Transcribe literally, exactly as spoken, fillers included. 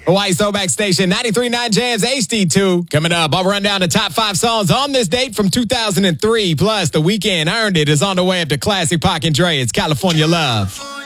Hawaii Throwback Station, ninety-three point nine Jams H D two. Coming up, I'll run down the top five songs on this date from two thousand three. Plus, The Weeknd Earned It is on the way up to classic Pac and Dre. It's California Love.